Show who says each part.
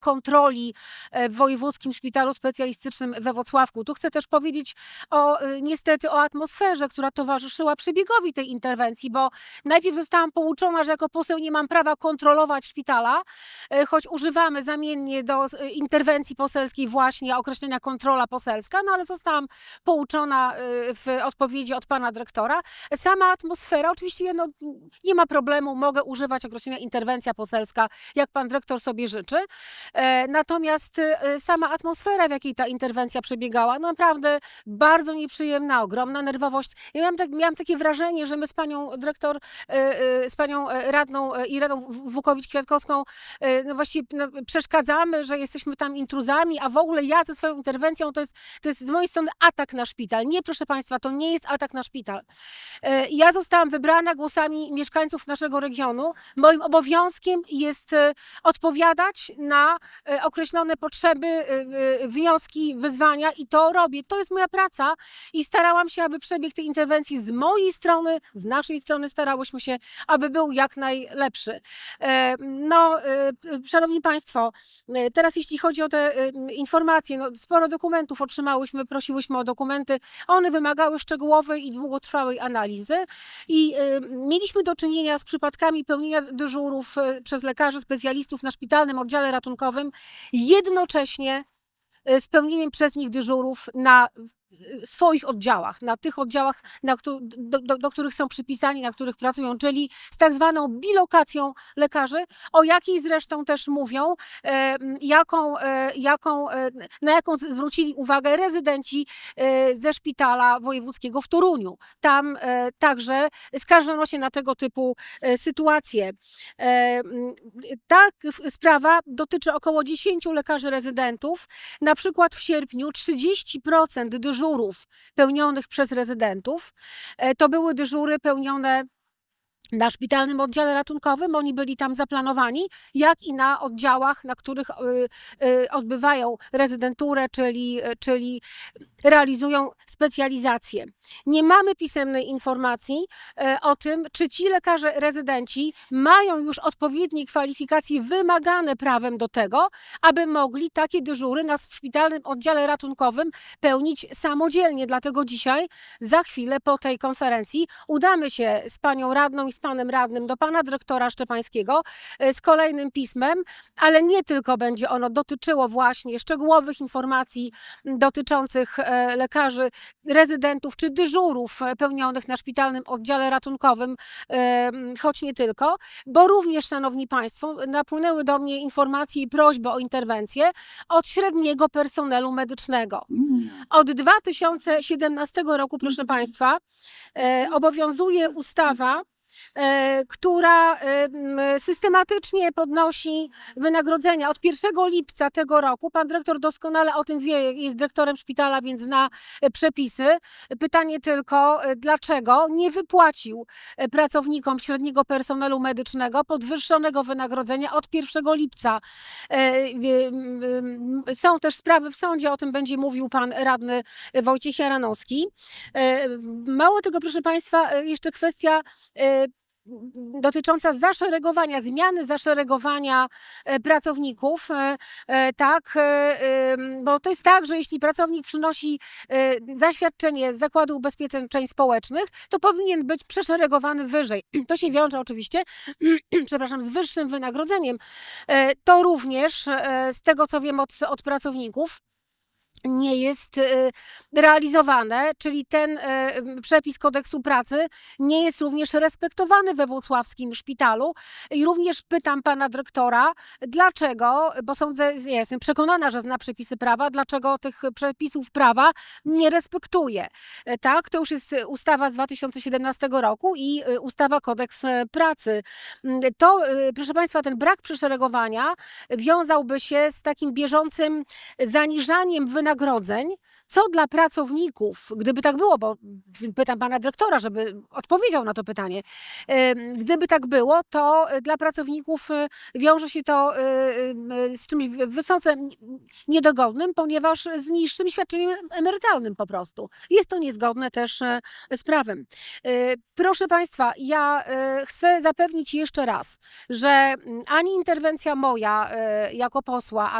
Speaker 1: kontroli w Wojewódzkim Szpitalu Specjalistycznym we Włocławku. Tu chcę też powiedzieć niestety o atmosferze, która towarzyszyła przebiegowi tej interwencji, bo najpierw zostałam pouczona, że jako poseł nie mam prawa kontrolować szpitala, choć używamy zamiennie do interwencji poselskiej właśnie określenia kontrola poselska, no ale zostałam pouczona w odpowiedzi od pana dyrektora. Sama atmosfera, oczywiście nie ma problemu, mogę używać określenia interwencja poselska, jak pan dyrektor sobie życzy. Natomiast sama atmosfera, w jakiej ta interwencja przebiegała, naprawdę bardzo nieprzyjemna, ogromna nerwowość. Ja miałam takie wrażenie, że my z panią dyrektor, z panią radną Ireną Wukowicz-Kwiatkowską właściwie przeszkadzamy, że jesteśmy tam intruzami, a w ogóle ja ze swoją interwencją to jest z mojej strony atak na szpital. Nie, proszę państwa, to nie jest atak na szpital. Ja zostałam wybrana głosami mieszkańców naszego regionu. Moim obowiązkiem jest odpowiadać na określone potrzeby, wnioski, wyzwania i to robię. To jest moja praca i starałam się, aby przebieg tej interwencji z mojej strony, z naszej strony starałyśmy się, aby był jak najlepszy. Szanowni Państwo, teraz jeśli chodzi o te informacje, sporo dokumentów otrzymałyśmy, prosiłyśmy o dokumenty. One wymagały szczegółowej i długotrwałej analizy i mieliśmy do czynienia z przypadkami pełnienia dyżurów przez lekarzy specjalistów na szpitalnym oddziale ratunkowym, jednocześnie z pełnieniem przez nich dyżurów na swoich oddziałach, na tych oddziałach, do których są przypisani, na których pracują, czyli z tak zwaną bilokacją lekarzy, o jakiej zresztą też mówią, na jaką zwrócili uwagę rezydenci ze szpitala wojewódzkiego w Toruniu. Tam także skarżono się na tego typu sytuacje. Ta sprawa dotyczy około 10 lekarzy rezydentów. Na przykład w sierpniu 30% dyżurów pełnionych przez rezydentów to były dyżury pełnione na szpitalnym oddziale ratunkowym, oni byli tam zaplanowani, jak i na oddziałach, na których odbywają rezydenturę, czyli realizują specjalizację. Nie mamy pisemnej informacji o tym, czy ci lekarze rezydenci mają już odpowiednie kwalifikacje wymagane prawem do tego, aby mogli takie dyżury na szpitalnym oddziale ratunkowym pełnić samodzielnie. Dlatego dzisiaj, za chwilę po tej konferencji, udamy się z panią radną i z panem radnym do pana dyrektora Szczepańskiego z kolejnym pismem, ale nie tylko będzie ono dotyczyło właśnie szczegółowych informacji dotyczących lekarzy rezydentów czy dyżurów pełnionych na szpitalnym oddziale ratunkowym, choć nie tylko, bo również, szanowni państwo, napłynęły do mnie informacje i prośby o interwencję od średniego personelu medycznego. Od 2017 roku, proszę państwa, obowiązuje ustawa, która systematycznie podnosi wynagrodzenia. Od 1 lipca tego roku, pan dyrektor doskonale o tym wie, jest dyrektorem szpitala, więc zna przepisy. Pytanie tylko, dlaczego nie wypłacił pracownikom średniego personelu medycznego podwyższonego wynagrodzenia od 1 lipca. Są też sprawy w sądzie, o tym będzie mówił pan radny Wojciech Jaranowski. Mało tego, proszę państwa, jeszcze kwestia dotycząca zaszeregowania, zmiany zaszeregowania pracowników, tak, bo to jest tak, że jeśli pracownik przynosi zaświadczenie z Zakładu Ubezpieczeń Społecznych, to powinien być przeszeregowany wyżej. To się wiąże oczywiście, przepraszam, z wyższym wynagrodzeniem. To również, z tego co wiem od pracowników, nie jest realizowane, czyli ten przepis kodeksu pracy nie jest również respektowany we włocławskim szpitalu i również pytam pana dyrektora, dlaczego, bo ja jestem przekonana, że zna przepisy prawa, dlaczego tych przepisów prawa nie respektuje. Tak, to już jest ustawa z 2017 roku i ustawa kodeks pracy. To, proszę państwa, ten brak przeszeregowania wiązałby się z takim bieżącym zaniżaniem wynagrodzeń, Co dla pracowników, gdyby tak było, bo pytam pana dyrektora, żeby odpowiedział na to pytanie, gdyby tak było, to dla pracowników wiąże się to z czymś wysoce niedogodnym, ponieważ z niższym świadczeniem emerytalnym po prostu. Jest to niezgodne też z prawem. Proszę Państwa, ja chcę zapewnić jeszcze raz, że ani interwencja moja jako posła,